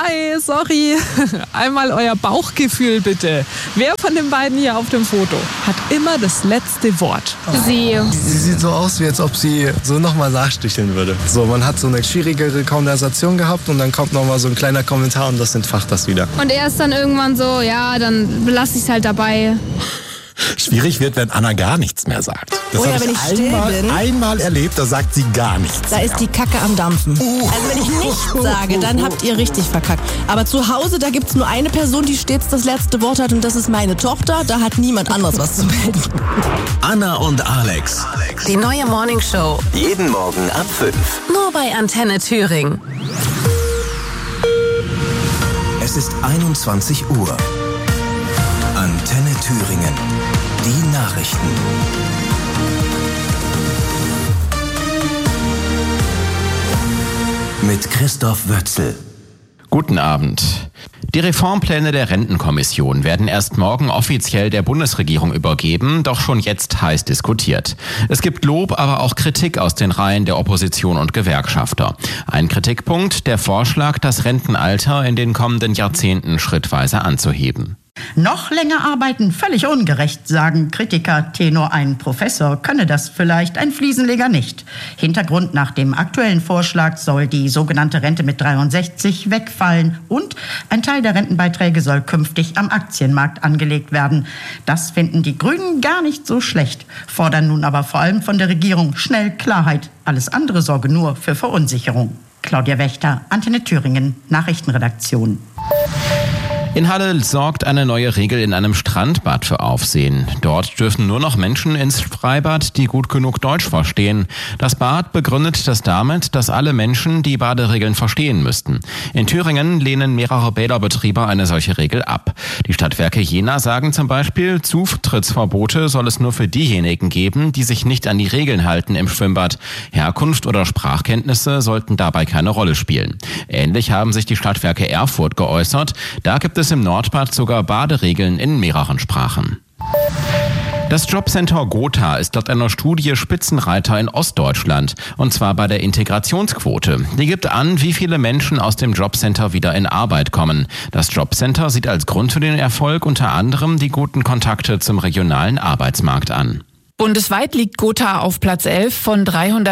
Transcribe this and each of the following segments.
Hi, sorry. Einmal euer Bauchgefühl bitte. Wer von den beiden hier auf dem Foto hat immer das letzte Wort? Sie. Sie sieht so aus, wie als ob sie so nochmal nachsticheln würde. So, man hat so eine schwierigere Konversation gehabt und dann kommt nochmal so ein kleiner Kommentar und das entfacht das wieder. Und er ist dann irgendwann so, ja, dann lasse ich es halt dabei. Schwierig wird, wenn Anna gar nichts mehr sagt. Das Oder habe wenn ich still bin. einmal erlebt, da sagt sie gar nichts Da mehr. ist die Kacke am Dampfen. Also wenn ich nichts sage, dann habt ihr richtig verkackt. Aber zu Hause, da gibt's nur eine Person, die stets das letzte Wort hat und das ist meine Tochter. Da hat niemand anderes was zu melden. Anna und Alex. Die neue Morning Show. Jeden Morgen ab 5. Nur bei Antenne Thüringen. Es ist 21 Uhr. Antenne Thüringen. Die Nachrichten. Mit Christoph Wötzel. Guten Abend. Die Reformpläne der Rentenkommission werden erst morgen offiziell der Bundesregierung übergeben, doch schon jetzt heiß diskutiert. Es gibt Lob, aber auch Kritik aus den Reihen der Opposition und Gewerkschafter. Ein Kritikpunkt, der Vorschlag, das Rentenalter in den kommenden Jahrzehnten schrittweise anzuheben. Noch länger arbeiten, völlig ungerecht, sagen Kritiker. Tenor ein Professor könne das vielleicht, ein Fliesenleger nicht. Hintergrund: nach dem aktuellen Vorschlag soll die sogenannte Rente mit 63 wegfallen und ein Teil der Rentenbeiträge soll künftig am Aktienmarkt angelegt werden. Das finden die Grünen gar nicht so schlecht, fordern nun aber vor allem von der Regierung schnell Klarheit. Alles andere sorge nur für Verunsicherung. Claudia Wächter, Antenne Thüringen, Nachrichtenredaktion. In Halle sorgt eine neue Regel in einem Strandbad für Aufsehen. Dort dürfen nur noch Menschen ins Freibad, die gut genug Deutsch verstehen. Das Bad begründet das damit, dass alle Menschen die Baderegeln verstehen müssten. In Thüringen lehnen mehrere Bäderbetriebe eine solche Regel ab. Die Stadtwerke Jena sagen zum Beispiel, Zutrittsverbote soll es nur für diejenigen geben, die sich nicht an die Regeln halten im Schwimmbad. Herkunft oder Sprachkenntnisse sollten dabei keine Rolle spielen. Ähnlich haben sich die Stadtwerke Erfurt geäußert. Da gibt es im Nordbad sogar Baderegeln in mehreren Sprachen. Das Jobcenter Gotha ist laut einer Studie Spitzenreiter in Ostdeutschland, und zwar bei der Integrationsquote. Die gibt an, wie viele Menschen aus dem Jobcenter wieder in Arbeit kommen. Das Jobcenter sieht als Grund für den Erfolg unter anderem die guten Kontakte zum regionalen Arbeitsmarkt an. Bundesweit liegt Gotha auf Platz 11 von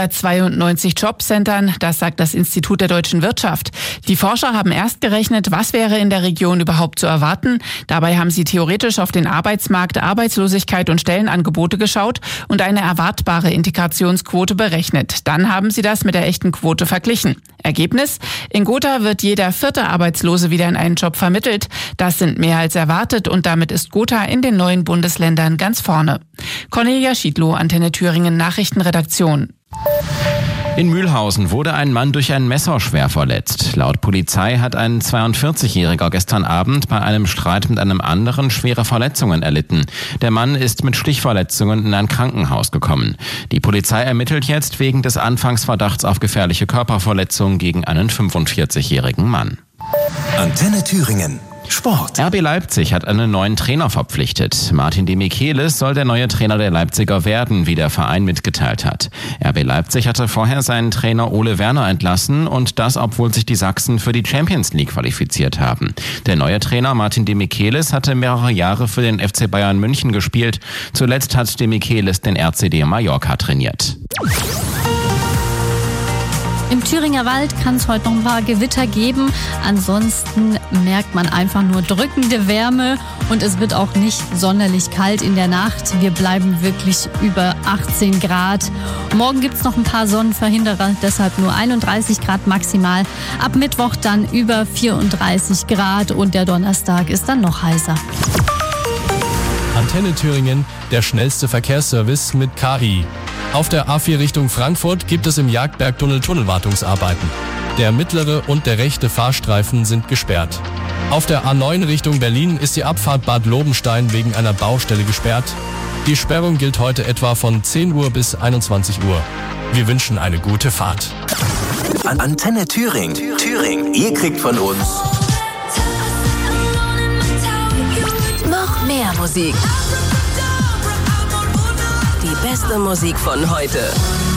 392 Jobcentern, das sagt das Institut der deutschen Wirtschaft. Die Forscher haben erst gerechnet, was wäre in der Region überhaupt zu erwarten. Dabei haben sie theoretisch auf den Arbeitsmarkt, Arbeitslosigkeit und Stellenangebote geschaut und eine erwartbare Integrationsquote berechnet. Dann haben sie das mit der echten Quote verglichen. Ergebnis: In Gotha wird jeder 4. Arbeitslose wieder in einen Job vermittelt. Das sind mehr als erwartet und damit ist Gotha in den neuen Bundesländern ganz vorne. Cornelia Schiedlow, Antenne Thüringen Nachrichtenredaktion. In Mühlhausen wurde ein Mann durch ein Messer schwer verletzt. Laut Polizei hat ein 42-Jähriger gestern Abend bei einem Streit mit einem anderen schwere Verletzungen erlitten. Der Mann ist mit Stichverletzungen in ein Krankenhaus gekommen. Die Polizei ermittelt jetzt wegen des Anfangsverdachts auf gefährliche Körperverletzung gegen einen 45-jährigen Mann. Antenne Thüringen. Sport. RB Leipzig hat einen neuen Trainer verpflichtet. Martin de Michelis soll der neue Trainer der Leipziger werden, wie der Verein mitgeteilt hat. RB Leipzig hatte vorher seinen Trainer Ole Werner entlassen und das, obwohl sich die Sachsen für die Champions League qualifiziert haben. Der neue Trainer Martin de Michelis hatte mehrere Jahre für den FC Bayern München gespielt. Zuletzt hat de Michelis den RCD Mallorca trainiert. Im Thüringer Wald kann es heute noch ein paar Gewitter geben. Ansonsten merkt man einfach nur drückende Wärme und es wird auch nicht sonderlich kalt in der Nacht. Wir bleiben wirklich über 18 Grad. Morgen gibt es noch ein paar Sonnenverhinderer, deshalb nur 31 Grad maximal. Ab Mittwoch dann über 34 Grad und der Donnerstag ist dann noch heißer. Antenne Thüringen, der schnellste Verkehrsservice mit KI. Auf der A4 Richtung Frankfurt gibt es im Jagdbergtunnel Tunnelwartungsarbeiten. Der mittlere und der rechte Fahrstreifen sind gesperrt. Auf der A9 Richtung Berlin ist die Abfahrt Bad Lobenstein wegen einer Baustelle gesperrt. Die Sperrung gilt heute etwa von 10 Uhr bis 21 Uhr. Wir wünschen eine gute Fahrt. Antenne Thüringen. Ihr kriegt von uns Noch mehr Musik. Die beste Musik von heute.